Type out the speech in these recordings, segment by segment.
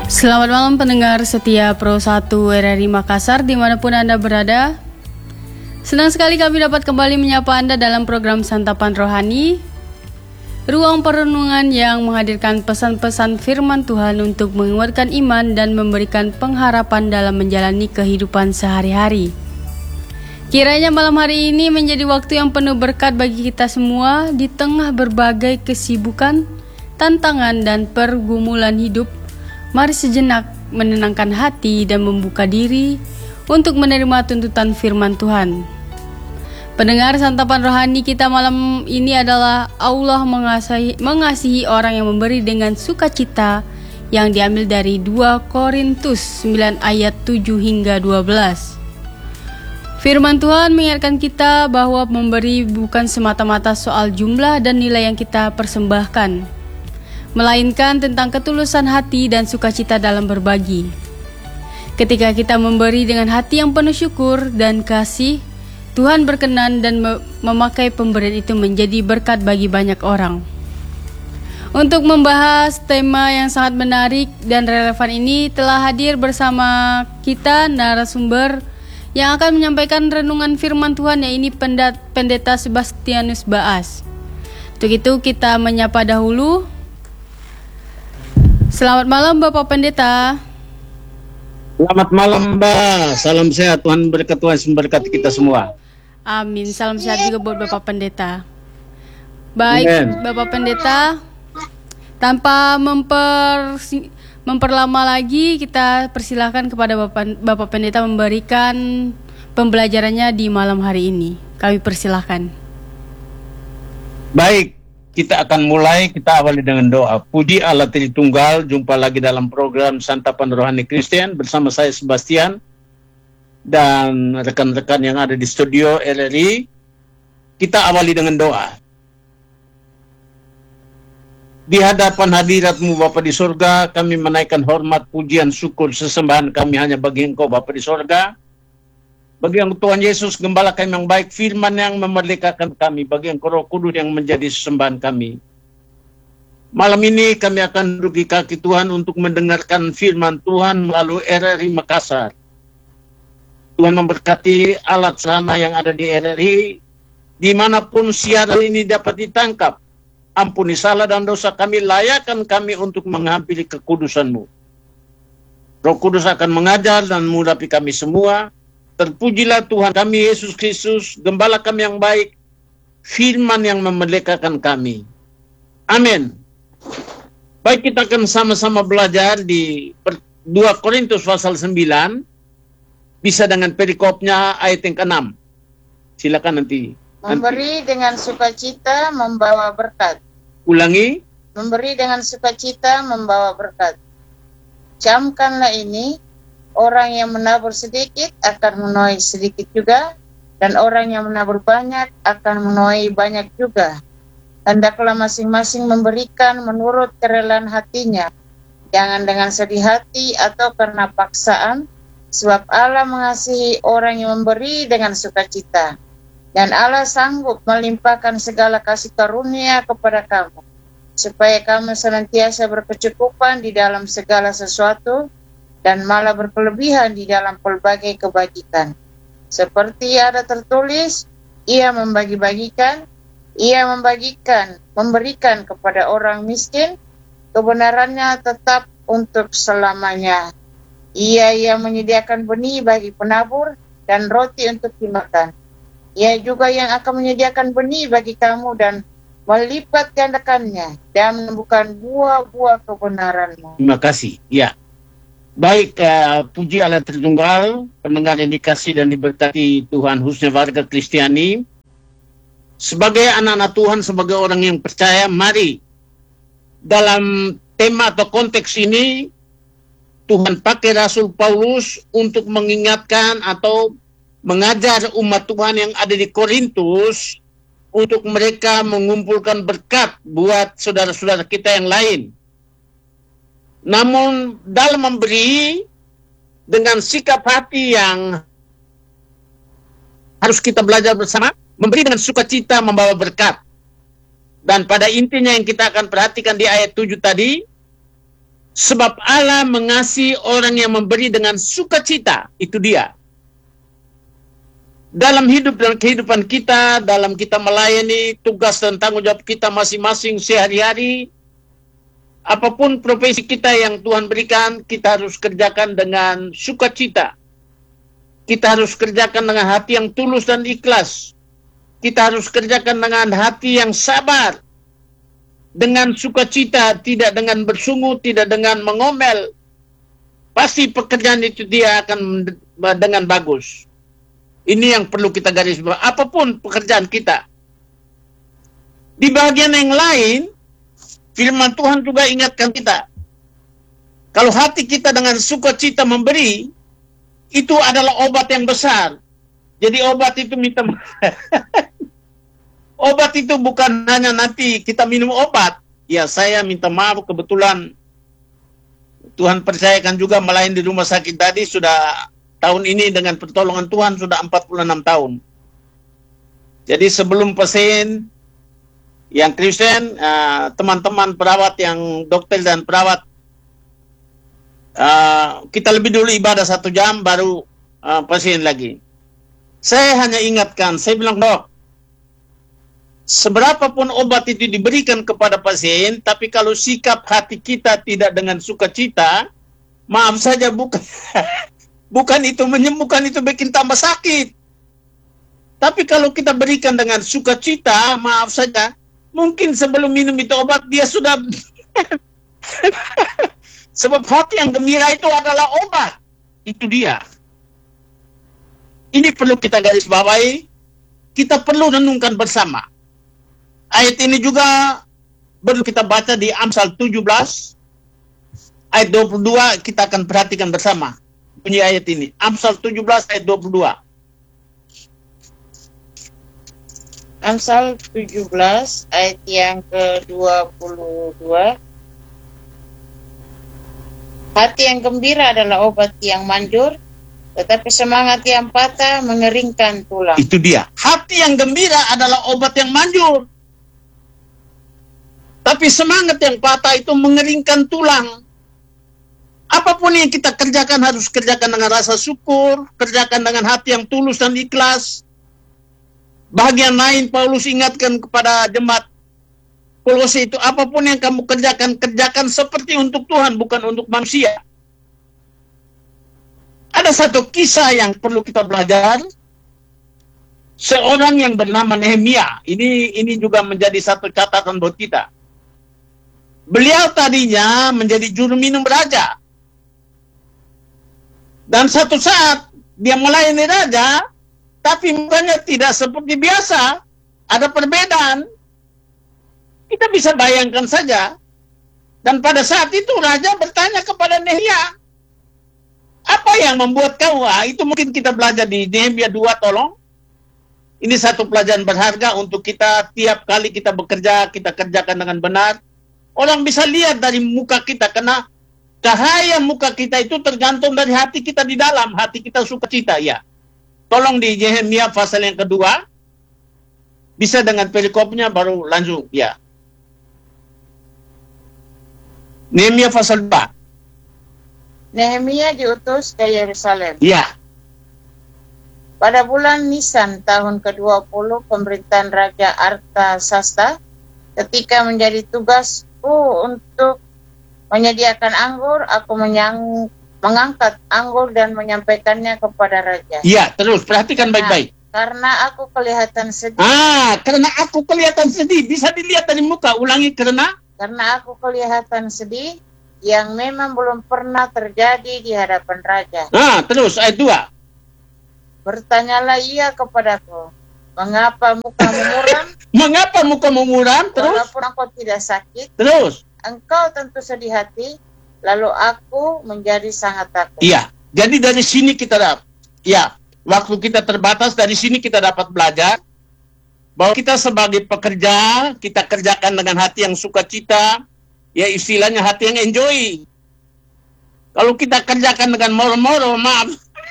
Selamat malam pendengar setia Pro 1 RRI Makassar dimanapun Anda berada. Senang sekali kami dapat kembali menyapa Anda dalam program Santapan Rohani, ruang perenungan yang menghadirkan pesan-pesan firman Tuhan untuk menguatkan iman dan memberikan pengharapan dalam menjalani kehidupan sehari-hari. Kiranya malam hari ini menjadi waktu yang penuh berkat bagi kita semua di tengah berbagai kesibukan, tantangan dan pergumulan hidup. Mari sejenak menenangkan hati dan membuka diri untuk menerima tuntutan firman Tuhan. Pendengar santapan rohani kita malam ini adalah Allah mengasihi orang yang memberi dengan sukacita, yang diambil dari 2 Korintus 9 ayat 7 hingga 12. Firman Tuhan mengingatkan kita bahwa memberi bukan semata-mata soal jumlah dan nilai yang kita persembahkan, melainkan tentang ketulusan hati dan sukacita dalam berbagi. Ketika kita memberi dengan hati yang penuh syukur dan kasih, Tuhan berkenan dan memakai pemberian itu menjadi berkat bagi banyak orang. Untuk membahas tema yang sangat menarik dan relevan ini, telah hadir bersama kita narasumber yang akan menyampaikan renungan firman Tuhan, yaitu Pendeta Sebastianus Baas. Untuk itu kita menyapa dahulu. Selamat malam Bapak Pendeta. Selamat malam Mbak, salam sehat, Tuhan berkat, Tuhan memberkati kita semua. Amin, salam sehat juga buat Bapak Pendeta. Baik, Amen. Bapak Pendeta, tanpa memperlama lagi, kita persilahkan kepada Bapak Pendeta memberikan pembelajarannya di malam hari ini. Kami persilahkan. Baik. Kita akan mulai, kita awali dengan doa. Puji Allah Tritunggal, jumpa lagi dalam program Santapan Rohani Kristen bersama saya Sebastian dan rekan-rekan yang ada di studio RRI. Kita awali dengan doa. Di hadapan hadirat-Mu Bapa di sorga, kami menaikkan hormat, pujian, syukur, sesembahan kami hanya bagi Engkau Bapa di sorga. Bagi yang Tuhan Yesus, Gembala kami yang baik, firman yang memerdekakan kami, bagi yang Roh Kudus yang menjadi sesembahan kami. Malam ini kami akan duduk di kaki Tuhan untuk mendengarkan firman Tuhan melalui RRI Makassar. Tuhan memberkati alat sana yang ada di RRI, dimanapun siaran ini dapat ditangkap. Ampuni salah dan dosa kami, layakkan kami untuk menghampiri kekudusan-Mu. Roh Kudus akan mengajar dan mengurapi kami semua. Terpujilah Tuhan kami Yesus Kristus, Gembala kami yang baik, firman yang memerdekakan kami. Amin. Baik, kita akan sama-sama belajar di 2 Korintus pasal 9, bisa dengan perikopnya ayat yang ke-6. Silakan nanti. Memberi dengan sukacita membawa berkat. Ulangi. Memberi dengan sukacita membawa berkat. Camkanlah ini. Orang yang menabur sedikit akan menuai sedikit juga, dan orang yang menabur banyak akan menuai banyak juga. Hendaklah masing-masing memberikan menurut kerelaan hatinya, jangan dengan sedih hati atau karena paksaan, sebab Allah mengasihi orang yang memberi dengan sukacita. Dan Allah sanggup melimpahkan segala kasih karunia kepada kamu, supaya kamu senantiasa berkecukupan di dalam segala sesuatu, dan malah berkelebihan di dalam pelbagai kebajikan. Seperti ada tertulis, ia memberikan memberikan kepada orang miskin, kebenarannya tetap untuk selamanya. Ia yang menyediakan benih bagi penabur dan roti untuk dimakan. Ia juga yang akan menyediakan benih bagi kamu dan melipat gandakannya dan menumbuhkan buah-buah kebenaran-Mu. Terima kasih. Ya. Baik, puji Allah Tritunggal, pendengar yang dikasih dan diberkati Tuhan, khususnya warga Kristiani. Sebagai anak-anak Tuhan, sebagai orang yang percaya, mari dalam tema atau konteks ini, Tuhan pakai Rasul Paulus untuk mengingatkan atau mengajar umat Tuhan yang ada di Korintus untuk mereka mengumpulkan berkat buat saudara-saudara kita yang lain. Namun dalam memberi dengan sikap hati yang harus kita belajar bersama, memberi dengan sukacita membawa berkat. Dan pada intinya yang kita akan perhatikan di ayat 7 tadi, Sebab Allah mengasihi orang yang memberi dengan sukacita. Itu dia. Dalam kehidupan kita, dalam kita melayani tugas dan tanggung jawab kita masing-masing sehari-hari, apapun profesi kita yang Tuhan berikan, kita harus kerjakan dengan sukacita. Kita harus kerjakan dengan hati yang tulus dan ikhlas. Kita harus kerjakan dengan hati yang sabar. Dengan sukacita, tidak dengan bersungut, tidak dengan mengomel. Pasti pekerjaan itu dia akan dengan bagus. Ini yang perlu kita garis bawah. Apapun pekerjaan kita. Di bagian yang lain, firman Tuhan juga ingatkan kita. Kalau hati kita dengan sukacita memberi, itu adalah obat yang besar. Jadi obat itu obat itu bukan hanya nanti kita minum obat. Ya, saya minta maaf, kebetulan Tuhan percayakan juga melayani di rumah sakit tadi sudah tahun ini dengan pertolongan Tuhan sudah 46 tahun. Jadi sebelum pasien yang Kristen, teman-teman perawat yang dokter dan perawat, kita lebih dulu ibadah 1 jam baru pasien lagi. Saya hanya ingatkan, saya bilang, dok, seberapapun obat itu diberikan kepada pasien, tapi kalau sikap hati kita tidak dengan sukacita, maaf saja, bukan itu menyembuhkan, itu bikin tambah sakit. Tapi kalau kita berikan dengan sukacita, maaf saja, mungkin sebelum minum itu obat, dia sudah sebab hati yang gembira itu adalah obat. Itu dia. Ini perlu kita garis bawahi. Kita perlu renungkan bersama. Ayat ini juga perlu kita baca di Amsal 17 ayat 22, kita akan perhatikan bersama bunyi ayat ini. Amsal 17 ayat 22. Amsal 17 ayat yang ke-22. Hati yang gembira adalah obat yang manjur, tetapi semangat yang patah mengeringkan tulang. Itu dia. Hati yang gembira adalah obat yang manjur, tapi semangat yang patah itu mengeringkan tulang. Apapun yang kita kerjakan harus kerjakan dengan rasa syukur, kerjakan dengan hati yang tulus dan ikhlas. Bagian lain Paulus ingatkan kepada jemaat Kolose itu, apapun yang kamu kerjakan, kerjakan seperti untuk Tuhan, bukan untuk manusia. Ada satu kisah yang perlu kita belajar. Seorang yang bernama Nehemia. Ini juga menjadi satu catatan buat kita. Beliau tadinya menjadi juru minum raja. Dan satu saat dia melayani raja, tapi mukanya tidak seperti biasa. Ada perbedaan. Kita bisa bayangkan saja. Dan pada saat itu raja bertanya kepada Nehemia, apa yang membuat kau? Itu mungkin kita belajar di Nehemia 2, tolong. Ini satu pelajaran berharga untuk kita. Tiap kali kita bekerja, kita kerjakan dengan benar. Orang bisa lihat dari muka kita, karena cahaya muka kita itu tergantung dari hati kita di dalam. Hati kita sukacita, ya. Tolong di Nehemia pasal yang kedua. Bisa dengan perikopnya baru langsung, ya. Nehemia pasal 2. Nehemia diutus ke Yerusalem. Ya. Pada bulan Nisan tahun ke-20 pemerintahan Raja Artasasta, ketika menjadi tugasku untuk menyediakan anggur, aku mengangkat anggur dan menyampaikannya kepada raja. Ya, terus perhatikan baik-baik. Karena aku kelihatan sedih. Karena aku kelihatan sedih. Bisa dilihat dari muka. Ulangi, karena aku kelihatan sedih yang memang belum pernah terjadi di hadapan raja. Terus ayat 2. Bertanyalah ia kepadaku, mengapa mukamu muram? Mengapa mukamu muram? Terus? Walaupun engkau tidak sakit. Terus? Engkau tentu sedih hati, lalu aku menjadi sangat takut. Iya, jadi dari sini kita dapat. Ya, waktu kita terbatas, dari sini kita dapat belajar bahwa kita sebagai pekerja, kita kerjakan dengan hati yang sukacita, ya istilahnya hati yang enjoy. Kalau kita kerjakan dengan moro-moro, maaf,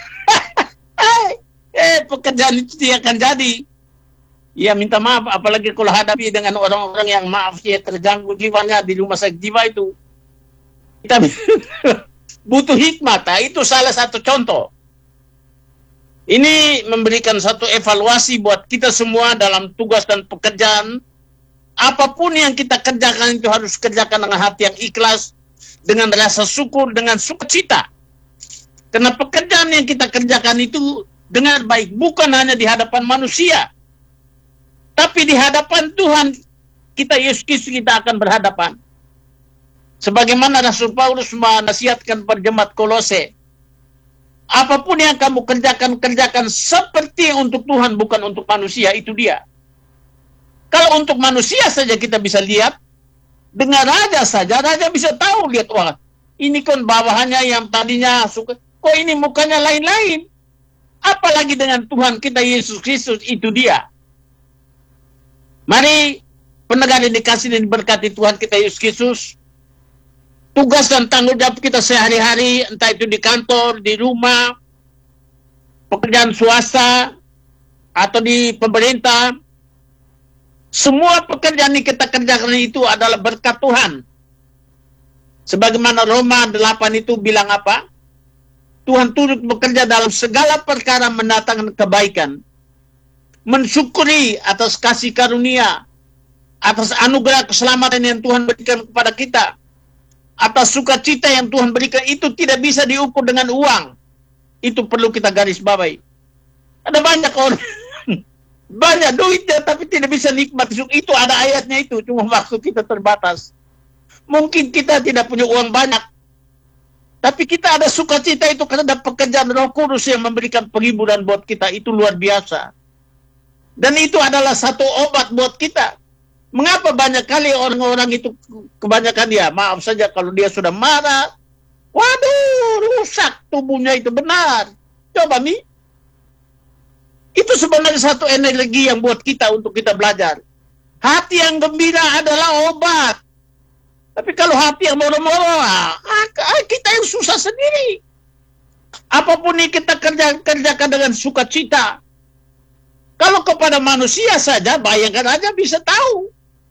pekerjaan itu tidak akan jadi. Ya minta maaf, apalagi kalau hadapi dengan orang-orang yang maaf, ya terganggu jiwanya di rumah sakit jiwa itu. Kita butuh hikmat. Nah, itu salah satu contoh. Ini memberikan satu evaluasi buat kita semua dalam tugas dan pekerjaan. Apapun yang kita kerjakan itu harus kerjakan dengan hati yang ikhlas, dengan rasa syukur, dengan sukacita. Karena pekerjaan yang kita kerjakan itu dengan baik, bukan hanya di hadapan manusia, tapi di hadapan Tuhan kita, Yesus Kristus, kita akan berhadapan. Sebagaimana Rasul Paulus menasihatkan pada jemaat Kolose, apapun yang kamu kerjakan, kerjakan seperti untuk Tuhan, bukan untuk manusia. Itu dia. Kalau untuk manusia saja kita bisa lihat, dengan raja saja, raja bisa tahu, lihat, wah, ini kan bawahannya yang tadinya suka, kok ini mukanya lain-lain. Apalagi dengan Tuhan kita, Yesus Kristus, itu dia. Mari, pendengar yang dikasih dan diberkati Tuhan kita, Yesus Kristus, tugas dan tanggung jawab kita sehari-hari, entah itu di kantor, di rumah, pekerjaan swasta, atau di pemerintah, semua pekerjaan yang kita kerjakan itu adalah berkat Tuhan. Sebagaimana Roma 8 itu bilang apa? Tuhan turut bekerja dalam segala perkara mendatangkan kebaikan. Mensyukuri atas kasih karunia, atas anugerah keselamatan yang Tuhan berikan kepada kita, atas sukacita yang Tuhan berikan, itu tidak bisa diukur dengan uang. Itu perlu kita garis bawahi. Ada banyak orang banyak duitnya tapi tidak bisa nikmat. Itu ada ayatnya itu, cuma waktu kita terbatas. Mungkin kita tidak punya uang banyak, tapi kita ada sukacita itu karena ada pekerjaan Roh Kudus yang memberikan penghiburan buat kita. Itu luar biasa. Dan itu adalah satu obat buat kita. Mengapa banyak kali orang-orang itu, kebanyakan dia, maaf saja kalau dia sudah marah, waduh, rusak tubuhnya itu, benar. Coba nih, itu sebenarnya satu energi yang buat kita untuk kita belajar. Hati yang gembira adalah obat. Tapi kalau hati yang moro-moro, kita yang susah sendiri. Apapun yang kita kerjakan dengan sukacita. Kalau kepada manusia saja, bayangkan aja bisa tahu.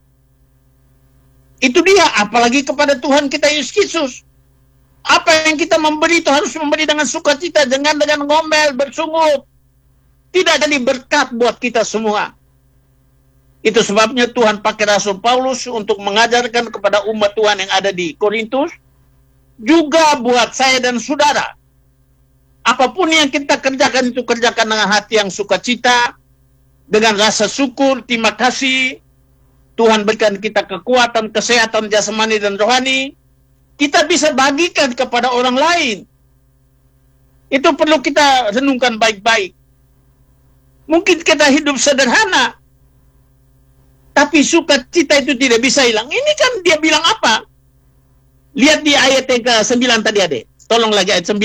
Itu dia, apalagi kepada Tuhan kita Yesus Kristus. Apa yang kita memberi itu harus memberi dengan sukacita, jangan dengan ngomel, bersungut. Tidak jadi berkat buat kita semua. Itu sebabnya Tuhan pakai Rasul Paulus untuk mengajarkan kepada umat Tuhan yang ada di Korintus, juga buat saya dan saudara. Apapun yang kita kerjakan itu kerjakan dengan hati yang sukacita, dengan rasa syukur, terima kasih. Tuhan berikan kita kekuatan, kesehatan jasmani dan rohani. Kita bisa bagikan kepada orang lain. Itu perlu kita renungkan baik-baik. Mungkin kita hidup sederhana, tapi sukacita itu tidak bisa hilang. Ini kan dia bilang apa? Lihat di ayat yang ke-9 tadi, adek. Tolong lagi ayat 9.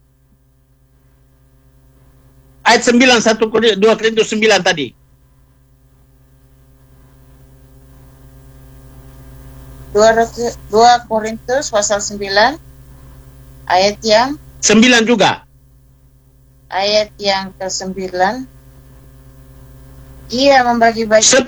Ayat 9, 2 Korintus 9 tadi. 2 Korintus pasal 9 ayat yang 9 juga. Ayat yang ke-9. Ia membagi-bagikan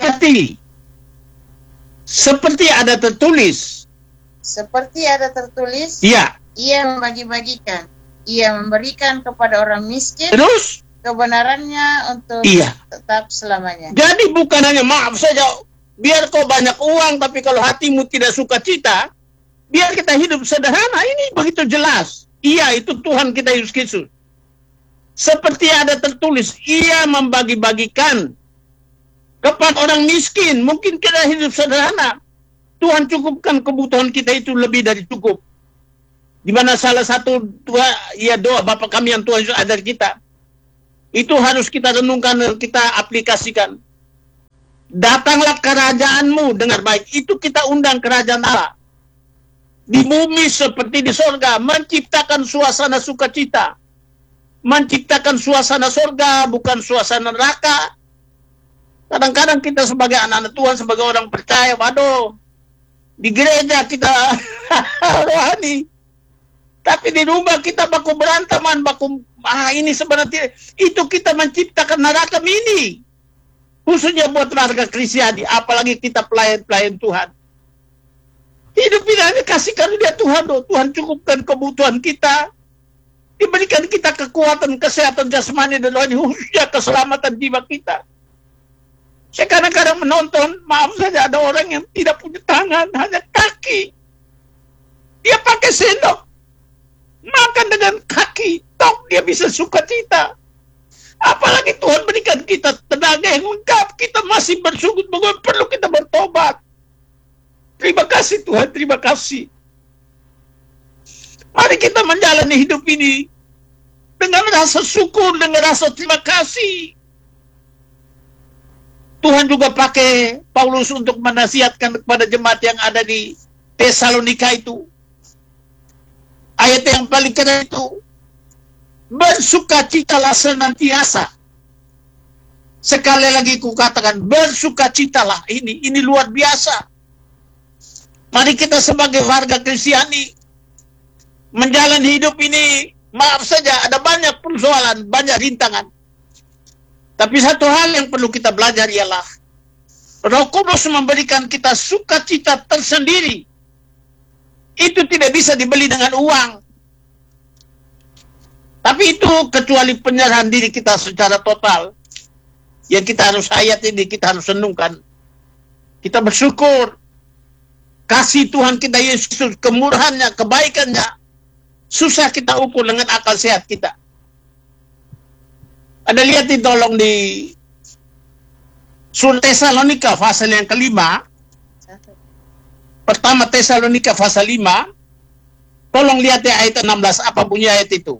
seperti ada tertulis. Seperti ada tertulis. Iya. Ia membagi-bagikan. Ia memberikan kepada orang miskin. Terus kebenarannya untuk tetap selamanya. Jadi bukan hanya maaf saja, biar kau banyak uang, tapi kalau hatimu tidak sukacita, biar kita hidup sederhana. Ini begitu jelas. Iya, itu Tuhan kita Yesus Kristus. Seperti ada tertulis, ia membagi-bagikan kepada orang miskin. Mungkin kita hidup sederhana, Tuhan cukupkan kebutuhan kita itu lebih dari cukup. Di mana salah satu doa Bapa kami yang Tuhan Yesus ajar kita, itu harus kita renungkan dan kita aplikasikan. Datanglah kerajaanmu dengan baik. Itu kita undang kerajaan Allah. Di bumi seperti di sorga, menciptakan suasana sukacita. Menciptakan suasana sorga, bukan suasana neraka. Kadang-kadang kita sebagai anak-anak Tuhan, sebagai orang percaya, waduh, di gereja kita rohani. Tapi di rumah kita baku berantaman, ini sebenarnya, itu kita menciptakan neraka mini. Khususnya buat warga Kristiani, apalagi kita pelayan-pelayan Tuhan. Hidup ini hanya kasih karunia Tuhan. Tuhan cukupkan kebutuhan kita. Diberikan kita kekuatan, kesehatan jasmani dan rohani, khususnya keselamatan jiwa kita. Saya kadang-kadang menonton, maaf saja, ada orang yang tidak punya tangan, hanya kaki. Dia pakai sendok, makan dengan kaki, tok dia bisa sukacita. Apalagi Tuhan berikan kita tenaga yang lengkap, kita masih bersungguh-sungguh, perlu kita bertobat. Terima kasih Tuhan, terima kasih. Mari kita menjalani hidup ini dengan rasa syukur, dengan rasa terima kasih. Tuhan juga pakai Paulus untuk menasihatkan kepada jemaat yang ada di Tesalonika itu. Ayat yang paling keren itu, bersukacitalah senantiasa. Sekali lagi ku katakan, bersukacitalah. Ini luar biasa. Mari kita sebagai warga Kristiani menjalani hidup ini, maaf saja, ada banyak persoalan, banyak rintangan. Tapi satu hal yang perlu kita belajar ialah Roh Kudus memberikan kita sukacita tersendiri. Itu tidak bisa dibeli dengan uang. Tapi itu kecuali penyerahan diri kita secara total. Yang kita harus hayati, kita harus renungkan. Kita bersyukur. Kasih Tuhan kita Yesus, kemurahannya, kebaikannya. Susah kita ukur dengan akal sehat kita. Ada lihat tolong di Surat Tesalonika pasal yang kelima. Pertama Tesalonika pasal 5. Tolong lihat ya ayat 16, apa bunyi ayat itu?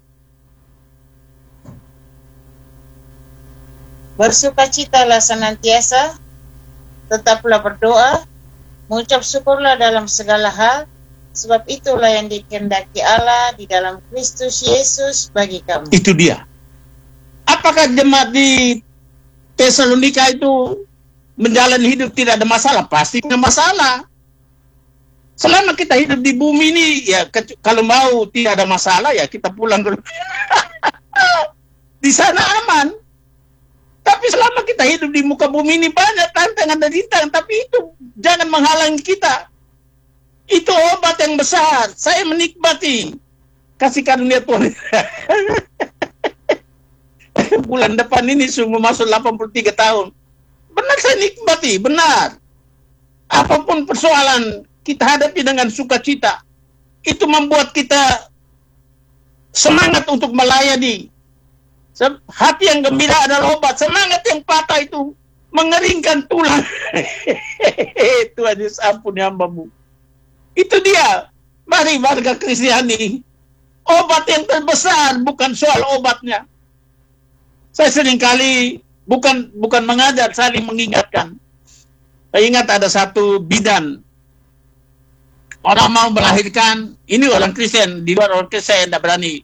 Bersukacitalah senantiasa, tetaplah berdoa, mengucap syukurlah dalam segala hal, sebab itulah yang dikehendaki Allah di dalam Kristus Yesus bagi kamu. Itu dia. Apakah jemaat di Tesalonika itu menjalani hidup tidak ada masalah? Pasti ada masalah. Selama kita hidup di bumi ini, ya kalau mau tidak ada masalah, ya kita pulang ke di sana aman. Tapi selama kita hidup di muka bumi ini banyak tantangan dan rintangan, tapi itu jangan menghalangi kita. Itu obat yang besar. Saya menikmati kasih karunia Tuhan. Bulan depan ini sungguh masuk 83 tahun. Benar saya nikmati, benar. Apapun persoalan kita hadapi dengan sukacita. Itu membuat kita semangat untuk melayani. Hati yang gembira adalah obat. Semangat yang patah itu mengeringkan tulang. Tuhan Yesus ampuni hamba-Mu. Itu dia. Mari warga Kristiani. Obat yang terbesar bukan soal obatnya. Saya seringkali bukan mengajar, saling mengingatkan. Saya ingat ada satu bidan. Orang mau melahirkan, ini orang Kristen, di luar orang Kristen tidak berani.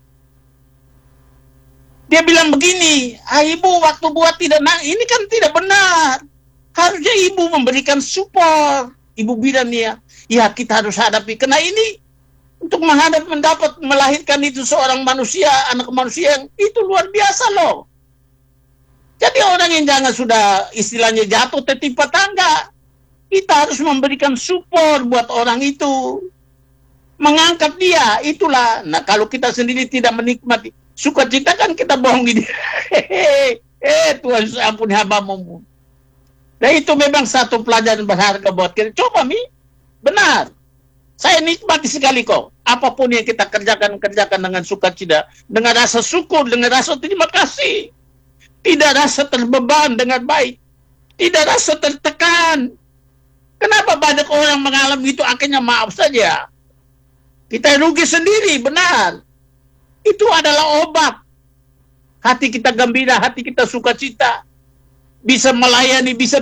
Dia bilang begini, ibu waktu buat tidak, ini kan tidak benar. Harusnya ibu memberikan support. Ibu bidan ya kita harus hadapi. Karena ini untuk mendapat melahirkan itu seorang manusia, anak manusia yang itu luar biasa loh. Jadi orang yang jangan sudah istilahnya jatuh tertimpa tangga. Kita harus memberikan support buat orang itu. Mengangkat dia, itulah. Nah kalau kita sendiri tidak menikmati sukacita kan kita bohongi dia. Tuhan Yesus ampuni hamba-Mu. Dan itu memang satu pelajaran berharga buat kita. Coba benar. Saya nikmati sekali kok. Apapun yang kita kerjakan dengan sukacita, dengan rasa syukur, dengan rasa terima kasih. Tidak rasa terbeban dengan baik. Tidak rasa tertekan. Kenapa banyak orang mengalami itu akhirnya maaf saja. Kita rugi sendiri, benar. Itu adalah obat. Hati kita gembira, hati kita sukacita. Bisa melayani, bisa